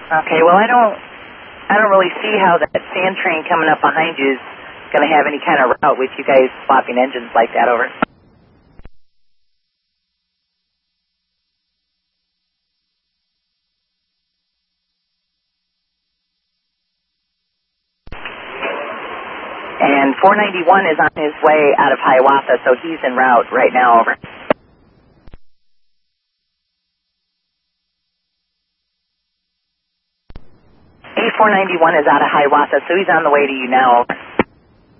Okay, well, I don't really see how that sand train coming up behind you is going to have any kind of route with you guys swapping engines like that over. And 491 is on his way out of Hiawatha, so he's en route right now, over. 8491 is out of Hiawatha, so he's on the way to you now, over.